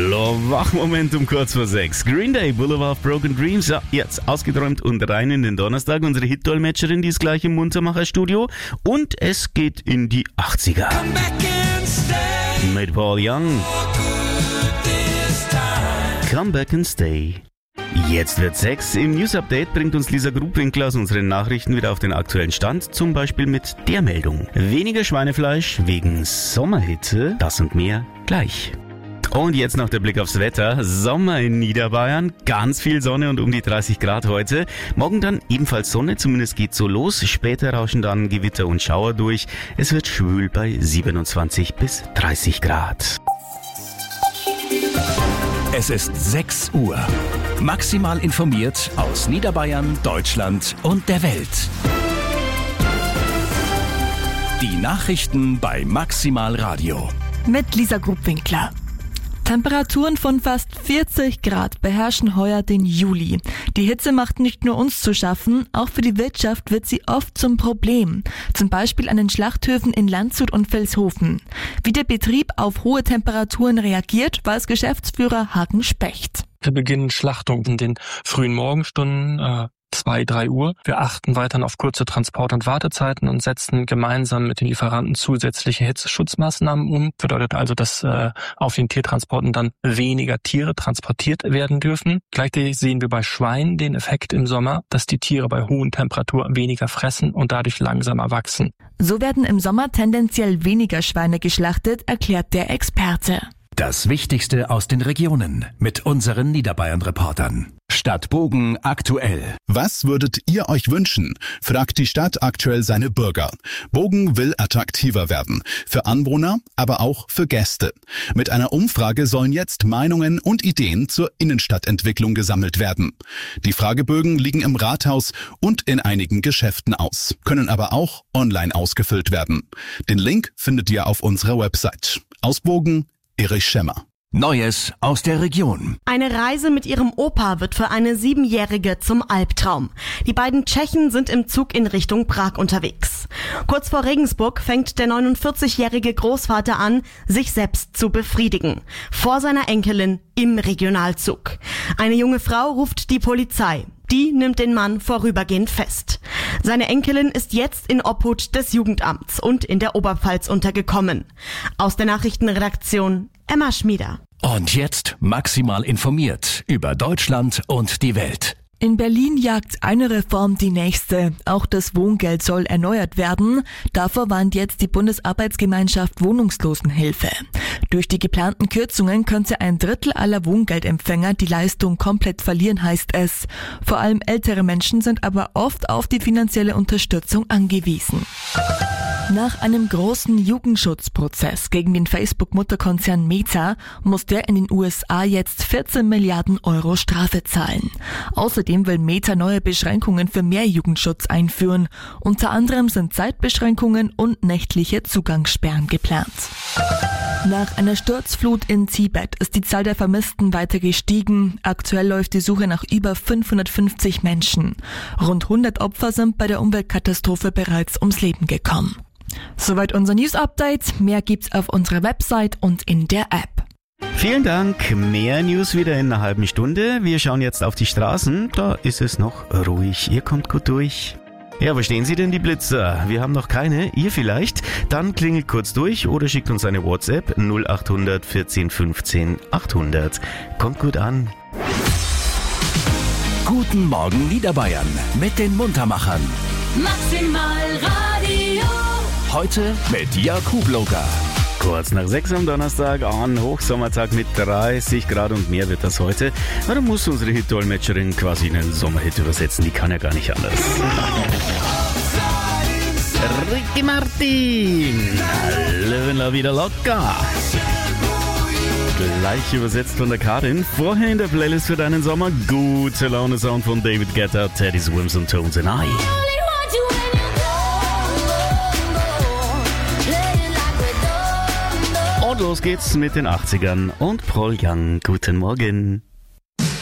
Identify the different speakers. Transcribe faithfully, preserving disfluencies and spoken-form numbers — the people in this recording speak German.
Speaker 1: Hallo, Wachmoment um kurz vor sechs. Green Day, Boulevard of Broken Dreams. Ja, jetzt ausgeträumt und rein in den Donnerstag. Unsere Hit-Dolmetscherin, die ist gleich im Muntermacher-Studio. Und es geht in die achtziger. Mit Paul Young. Come back and stay. Jetzt wird sechs. Im News-Update bringt uns Lisa Grubwinkler aus unseren Nachrichten wieder auf den aktuellen Stand. Zum Beispiel mit der Meldung. Weniger Schweinefleisch wegen Sommerhitze. Das und mehr gleich. Und jetzt noch der Blick aufs Wetter. Sommer in Niederbayern, ganz viel Sonne und um die dreißig Grad heute. Morgen dann ebenfalls Sonne, zumindest geht so los. Später rauschen dann Gewitter und Schauer durch. Es wird schwül bei siebenundzwanzig bis dreißig Grad.
Speaker 2: Es ist sechs Uhr. Maximal informiert aus Niederbayern, Deutschland und der Welt. Die Nachrichten bei Maximal Radio.
Speaker 3: Mit Lisa Grubwinkler. Temperaturen von fast vierzig Grad beherrschen heuer den Juli. Die Hitze macht nicht nur uns zu schaffen, auch für die Wirtschaft wird sie oft zum Problem. Zum Beispiel an den Schlachthöfen in Landshut und Vilshofen. Wie der Betrieb auf hohe Temperaturen reagiert, weiß Geschäftsführer Hagen Specht.
Speaker 4: Wir beginnen Schlachtung in den frühen Morgenstunden, äh, zwei, drei Uhr. Wir achten weiterhin auf kurze Transport- und Wartezeiten und setzen gemeinsam mit den Lieferanten zusätzliche Hitzeschutzmaßnahmen um. Bedeutet also, dass äh, auf den Tiertransporten dann weniger Tiere transportiert werden dürfen. Gleichzeitig sehen wir bei Schweinen den Effekt im Sommer, dass die Tiere bei hohen Temperaturen weniger fressen und dadurch langsamer wachsen.
Speaker 3: So werden im Sommer tendenziell weniger Schweine geschlachtet, erklärt der Experte.
Speaker 2: Das Wichtigste aus den Regionen mit unseren Niederbayern-Reportern. Stadt Bogen aktuell.
Speaker 5: Was würdet ihr euch wünschen? Fragt die Stadt aktuell seine Bürger. Bogen will attraktiver werden. Für Anwohner, aber auch für Gäste. Mit einer Umfrage sollen jetzt Meinungen und Ideen zur Innenstadtentwicklung gesammelt werden. Die Fragebögen liegen im Rathaus und in einigen Geschäften aus, können aber auch online ausgefüllt werden. Den Link findet ihr auf unserer Website. Aus Bogen, Erich Schemmer.
Speaker 2: Neues aus der Region.
Speaker 6: Eine Reise mit ihrem Opa wird für eine Siebenjährige zum Albtraum. Die beiden Tschechen sind im Zug in Richtung Prag unterwegs. Kurz vor Regensburg fängt der neunundvierzigjährige Großvater an, sich selbst zu befriedigen. Vor seiner Enkelin im Regionalzug. Eine junge Frau ruft die Polizei. Die nimmt den Mann vorübergehend fest. Seine Enkelin ist jetzt in Obhut des Jugendamts und in der Oberpfalz untergekommen. Aus der Nachrichtenredaktion Emma Schmieder.
Speaker 2: Und jetzt maximal informiert über Deutschland und die Welt.
Speaker 3: In Berlin jagt eine Reform die nächste. Auch das Wohngeld soll erneuert werden. Davor warnt jetzt die Bundesarbeitsgemeinschaft Wohnungslosenhilfe. Durch die geplanten Kürzungen könnte ein Drittel aller Wohngeldempfänger die Leistung komplett verlieren, heißt es. Vor allem ältere Menschen sind aber oft auf die finanzielle Unterstützung angewiesen. Nach einem großen Jugendschutzprozess gegen den Facebook-Mutterkonzern Meta muss der in den U S A jetzt vierzehn Milliarden Euro Strafe zahlen. Außerdem will Meta neue Beschränkungen für mehr Jugendschutz einführen. Unter anderem sind Zeitbeschränkungen und nächtliche Zugangssperren geplant. Nach einer Sturzflut in Tibet ist die Zahl der Vermissten weiter gestiegen. Aktuell läuft die Suche nach über fünfhundertfünfzig Menschen. Rund hundert Opfer sind bei der Umweltkatastrophe bereits ums Leben gekommen. Soweit unser News-Update. Mehr gibt's auf unserer Website und in der App.
Speaker 1: Vielen Dank. Mehr News wieder in einer halben Stunde. Wir schauen jetzt auf die Straßen. Da ist es noch ruhig. Ihr kommt gut durch. Ja, wo stehen Sie denn, die Blitzer? Wir haben noch keine. Ihr vielleicht? Dann klingelt kurz durch oder schickt uns eine WhatsApp null acht hundert vierzehn fünfzehn achthundert. Kommt gut an.
Speaker 2: Guten Morgen Niederbayern mit den Muntermachern.
Speaker 7: Maximal Radio.
Speaker 2: Heute mit Jakub Loga.
Speaker 1: Kurz nach sechs am Donnerstag, an Hochsommertag mit dreißig Grad und mehr wird das heute. Da muss unsere Hit-Dolmetscherin quasi einen Sommerhit übersetzen, die kann ja gar nicht anders. Ricky Martin, Livin' La Vida Loca. Gleich übersetzt von der Karin. Vorher in der Playlist für deinen Sommer gute Laune Sound von David Guetta, Teddy Swims und Tones and I. Und los geht's mit den achtzigern und Paul Young. Guten Morgen.